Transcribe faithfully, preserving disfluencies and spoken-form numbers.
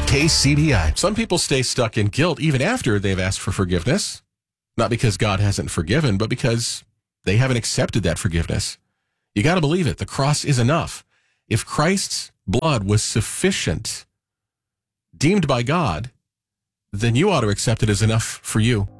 K C D I. Some people stay stuck in guilt even after they've asked for forgiveness, not because God hasn't forgiven, but because they haven't accepted that forgiveness. You got to believe it. The cross is enough. If Christ's blood was sufficient, deemed by God, then you ought to accept it as enough for you.